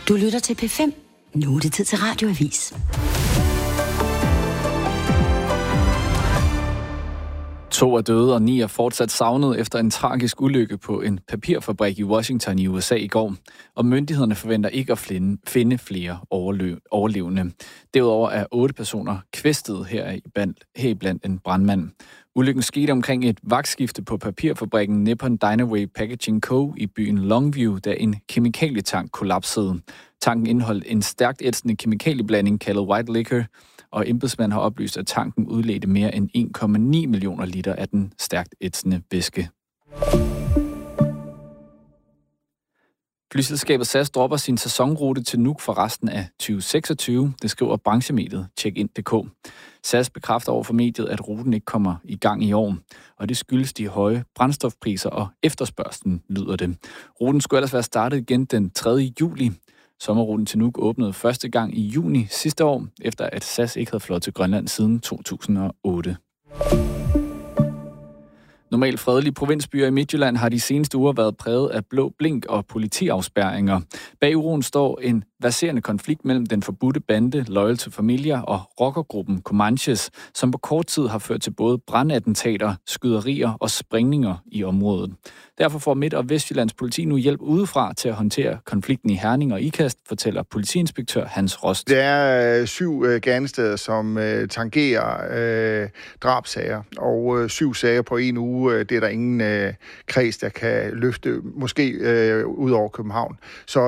Du lytter til P5. Nu er det tid til Radioavis. 2 er døde, og 9 er fortsat savnet efter en tragisk ulykke på en papirfabrik i Washington i USA i går. Og myndighederne forventer ikke at finde flere overlevende. Derudover er 8 personer kvæstet heriblandt en brandmand. Ulykken skete omkring et vagtskifte på papirfabrikken Nippon Dynaway Packaging Co. i byen Longview, da en kemikalietank kollapsede. Tanken indeholdt en stærkt ætsende kemikalieblanding kaldet white liquor, og embedsmænd har oplyst, at tanken udledte mere end 1,9 millioner liter af den stærkt ætsende væske. Flyselskabet SAS dropper sin sæsonrute til Nuuk for resten af 2026, det skriver branchemediet Checkin.dk. SAS bekræfter over for mediet, at ruten ikke kommer i gang i år, og det skyldes de høje brændstofpriser og efterspørgslen, lyder det. Ruten skulle ellers være startet igen den 3. juli. Sommerruten til Nuuk åbnede første gang i juni sidste år, efter at SAS ikke havde fløjet til Grønland siden 2008. Normalt fredelige provinsbyer i Midtjylland har de seneste uger været præget af blå blink og politiafspærringer. Bag uroen står en verserende konflikt mellem den forbudte bande Loyal to Familia og rockergruppen Comanches, som på kort tid har ført til både brandattentater, skyderier og sprængninger i området. Derfor får Midt- og Vestjyllands politi nu hjælp udefra til at håndtere konflikten i Herning og Ikast, fortæller politiinspektør Hans Rost. Der er 7 gerningssteder, som tangerer drabsager, og 7 sager på en uge. Det er der ingen kreds, der kan løfte, måske ud over København. Så